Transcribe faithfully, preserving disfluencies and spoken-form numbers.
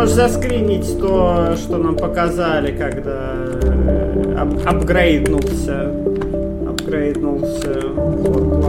можешь заскринить то, что нам показали, когда ап- апгрейднулся. Апгрейднулся. Вот.